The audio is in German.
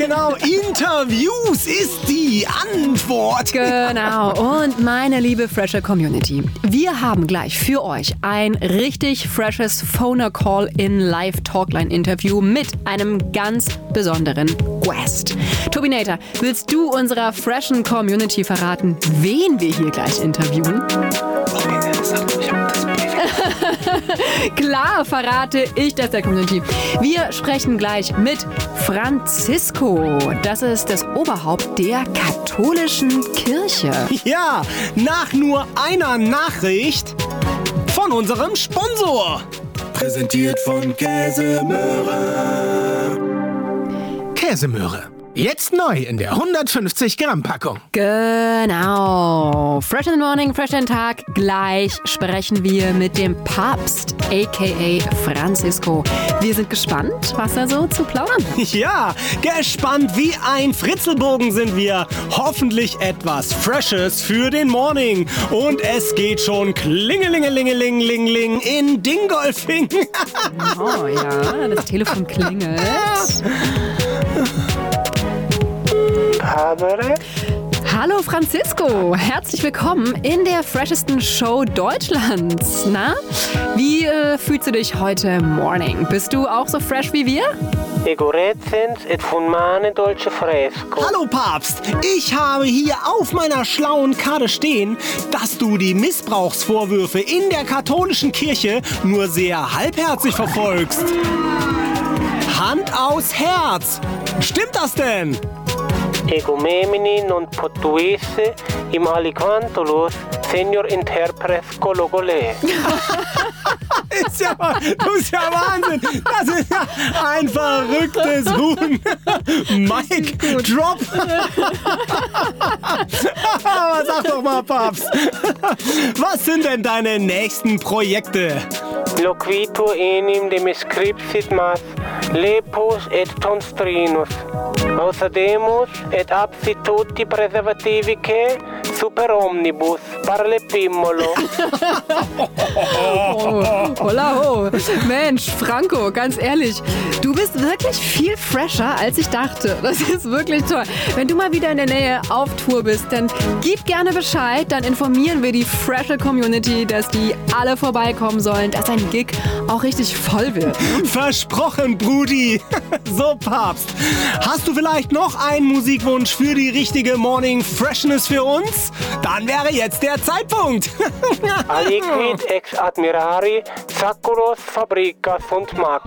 genau. Interviews ist die Antwort. Genau. Und meine liebe Fresher Community, wir haben gleich für euch ein richtig freshes Phoner-Call-in Live-Talkline-Interview mit einem ganz besonderen Guest. Tobinator, willst du unserer freshen Community verraten, wen wir hier gleich interviewen? Klar verrate ich das der Community. Wir sprechen gleich mit Francisco. Das ist das Oberhaupt der katholischen Kirche. Ja, nach nur einer Nachricht von unserem Sponsor. Präsentiert von Käsemöhre. Käsemöhre. Jetzt neu in der 150 Gramm Packung. Genau. Fresh in the Morning, fresh in den Tag. Gleich sprechen wir mit dem Papst, a.k.a. Francisco. Wir sind gespannt, was er so zu plaudern hat. Ja, gespannt wie ein Fritzelbogen sind wir. Hoffentlich etwas Freshes für den Morning. Und es geht schon klingelingelingelingeling in Dingolfing. Oh ja, das Telefon klingelt. Hallo Francisco, herzlich willkommen in der freshesten Show Deutschlands. Na, wie fühlst du dich heute Morning? Bist du auch so fresh wie wir? Hallo Papst, ich habe hier auf meiner schlauen Karte stehen, dass du die Missbrauchsvorwürfe in der katholischen Kirche nur sehr halbherzig verfolgst. Hand aus Herz. Stimmt das denn? Egumemini non potuisse im aliquantulos senior interpres cologole. Ist ja, das ist ja Wahnsinn. Das ist ja ein verrücktes Huhn. Mike, drop. Aber sag doch mal, Papst, was sind denn deine nächsten Projekte? Loquitur enim de scripsit mas lepus et tonstrinus. Außerdemus et absit tutti preservativique super omnibus parlepimmolo. Holla ho. Mensch, Franco, ganz ehrlich, du bist wirklich viel fresher, als ich dachte. Das ist wirklich toll. Wenn du mal wieder in der Nähe auf Tour bist, dann gib gerne Bescheid. Dann informieren wir die fresher Community, dass die alle vorbeikommen sollen, dass ein Gig auch richtig voll wird. Versprochen, Brudi. So, Papst, hast du vielleicht noch einen Musikwunsch für die richtige Morning Freshness für uns? Dann wäre jetzt der Zeitpunkt. Aliquid ex admirari saculos fabricas sunt max.